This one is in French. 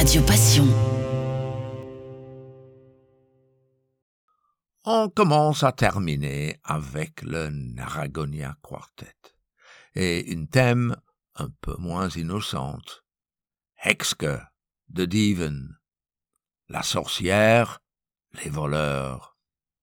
Radio Passion. On commence à terminer avec le Narragonia Quartet et une thème un peu moins innocente. Hexke de Dieven, la sorcière, les voleurs